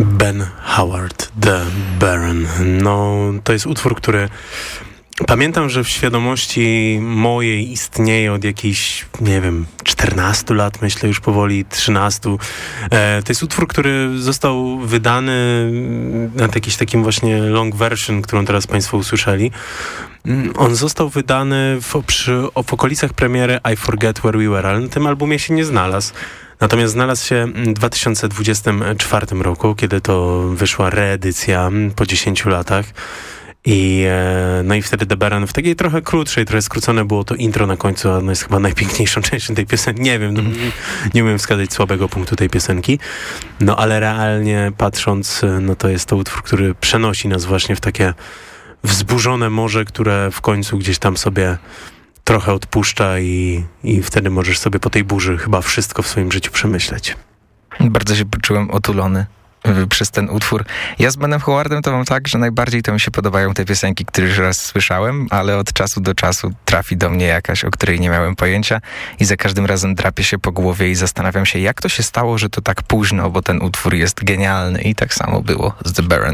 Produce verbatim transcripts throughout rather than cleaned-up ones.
Ben Howard, The Baron. No, to jest utwór, który pamiętam, że w świadomości mojej istnieje od jakichś, nie wiem, czternastu lat, myślę już powoli, trzynastu. E, to jest utwór, który został wydany na jakiś takim właśnie long version, którą teraz Państwo usłyszeli. On został wydany w, przy, w okolicach premiery I Forget Where We Were, ale na tym albumie się nie znalazł. Natomiast znalazł się w dwa tysiące dwudziestym czwartym roku, kiedy to wyszła reedycja po dziesięciu latach. I, no i wtedy The Baron w takiej trochę krótszej, trochę skrócone było to intro na końcu, a ono jest chyba najpiękniejszą częścią tej piosenki. Nie wiem, mm. nie umiem wskazać słabego punktu tej piosenki. No ale realnie patrząc, no to jest to utwór, który przenosi nas właśnie w takie wzburzone morze, które w końcu gdzieś tam sobie trochę odpuszcza i, i wtedy możesz sobie po tej burzy chyba wszystko w swoim życiu przemyśleć. Bardzo się poczułem otulony przez ten utwór. Ja z Benem Howardem to mam tak, że najbardziej to mi się podobają te piosenki, które już raz słyszałem, ale od czasu do czasu trafi do mnie jakaś, o której nie miałem pojęcia i za każdym razem drapię się po głowie i zastanawiam się, jak to się stało, że to tak późno, bo ten utwór jest genialny i tak samo było z The Baron.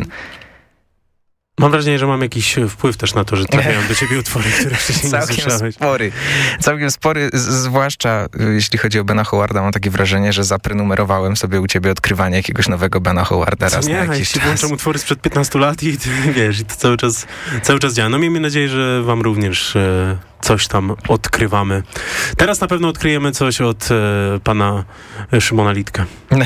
Mam wrażenie, że mam jakiś wpływ też na to, że trafiają do ciebie utwory, które wcześniej nie słyszałeś. Całkiem spory. Całkiem spory, z- zwłaszcza jeśli chodzi o Bena Howarda, mam takie wrażenie, że zaprenumerowałem sobie u ciebie odkrywanie jakiegoś nowego Bena Howarda raz nie, na jakiś jeśli czas. włączam utwory sprzed piętnastu lat i ty, wiesz, i to cały czas, cały czas działa. No miejmy nadzieję, że wam również e, coś tam odkrywamy. Teraz na pewno odkryjemy coś od e, pana Szymona Litka.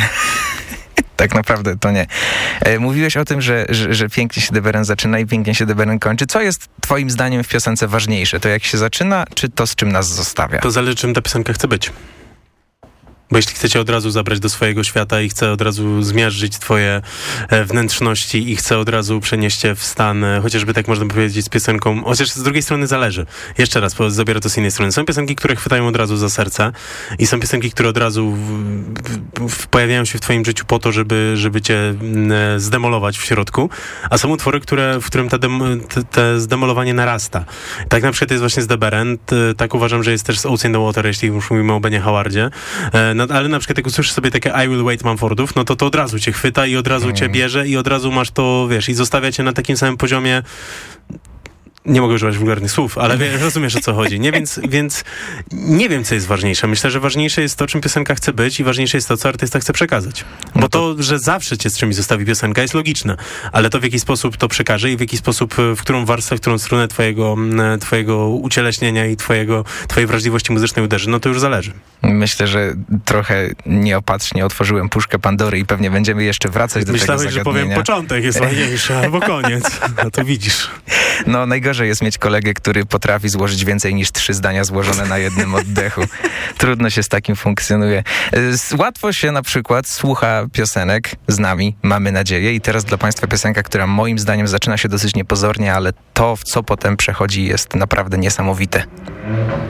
Tak naprawdę to nie. E, mówiłeś o tym, że, że, że pięknie się The Baron zaczyna i pięknie się The Baron kończy. Co jest twoim zdaniem w piosence ważniejsze? To jak się zaczyna, czy to z czym nas zostawia? To zależy, czym ta piosenka chce być. Bo jeśli chcecie od razu zabrać do swojego świata i chce od razu zmiażdżyć twoje e, wnętrzności i chce od razu przenieść cię w stan, e, chociażby tak można powiedzieć z piosenką, chociaż z drugiej strony zależy. Jeszcze raz, bo zabiorę to z innej strony. Są piosenki, które chwytają od razu za serce i są piosenki, które od razu w, w, w, pojawiają się w twoim życiu po to, żeby, żeby cię e, zdemolować w środku, a są utwory, które, w którym te, dem, te, te zdemolowanie narasta. Tak na przykład jest właśnie z The Baron, tak uważam, że jest też z Ocean in the Water, jeśli już mówimy o Benie Howardzie. E, No, ale na przykład jak usłyszysz sobie takie I Will Wait Mumfordów, no to to od razu cię chwyta i od razu mm. cię bierze i od razu masz to, wiesz, i zostawia cię na takim samym poziomie. Nie mogę używać wulgarnych słów, ale wie, rozumiesz, o co chodzi. Nie? Więc, więc nie wiem, co jest ważniejsze. Myślę, że ważniejsze jest to, czym piosenka chce być i ważniejsze jest to, co artysta chce przekazać. Bo to, że zawsze cię z czymś zostawi piosenka, jest logiczne. Ale to, w jaki sposób to przekaże i w jaki sposób, w którą warstwę, w którą stronę twojego, twojego ucieleśnienia i twojego, twojej wrażliwości muzycznej uderzy, no to już zależy. Myślę, że trochę nieopatrznie otworzyłem puszkę Pandory i pewnie będziemy jeszcze wracać do Myślałeś, tego zagadnienia. Myślałeś, że powiem początek jest ważniejszy, albo koniec. No to widzisz. No najgorzej jest mieć kolegę, który potrafi złożyć więcej niż trzy zdania złożone na jednym oddechu. Trudno się z takim funkcjonuje. Łatwo się na przykład słucha piosenek z nami, mamy nadzieję. I teraz dla Państwa piosenka, która moim zdaniem zaczyna się dosyć niepozornie, ale to, w co potem przechodzi, jest naprawdę niesamowite.